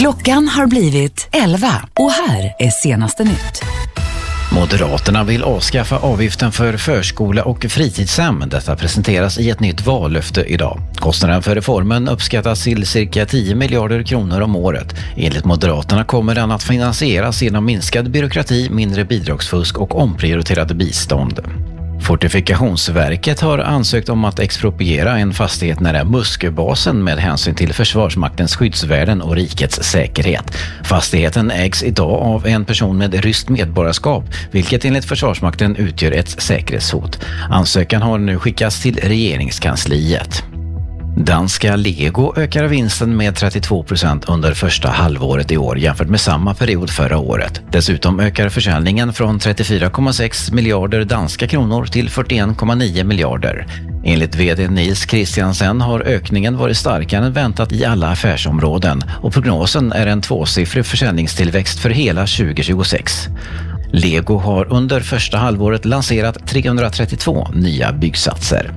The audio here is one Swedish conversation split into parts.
Klockan har blivit 11 och här är senaste nytt. Moderaterna vill avskaffa avgiften för förskola och fritidshem. Detta presenteras i ett nytt vallöfte idag. Kostnaden för reformen uppskattas till cirka 10 miljarder kronor om året. Enligt Moderaterna kommer den att finansieras genom minskad byråkrati, mindre bidragsfusk och omprioriterade bistånd. Fortifikationsverket har ansökt om att expropriera en fastighet nära Musköbasen med hänsyn till Försvarsmaktens skyddsvärden och rikets säkerhet. Fastigheten ägs idag av en person med ryskt medborgarskap, vilket enligt Försvarsmakten utgör ett säkerhetshot. Ansökan har nu skickats till regeringskansliet. Danska Lego ökar vinsten med 32% under första halvåret i år jämfört med samma period förra året. Dessutom ökar försäljningen från 34,6 miljarder danska kronor till 41,9 miljarder. Enligt vd Nils Christiansen har ökningen varit starkare än väntat i alla affärsområden och prognosen är en tvåsiffrig försäljningstillväxt för hela 2026. Lego har under första halvåret lanserat 332 nya byggsatser.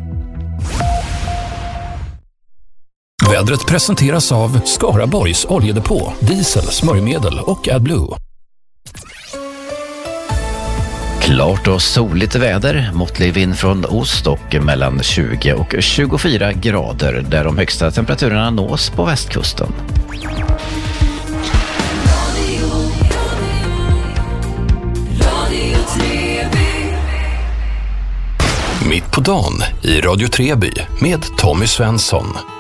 Vädret presenteras av Skaraborgs oljedepå, diesel, smörjmedel och AdBlue. Klart och soligt väder, måttlig vind från ost och mellan 20 och 24 grader där de högsta temperaturerna nås på västkusten. Mitt på dagen i Radio Treby med Tommy Svensson.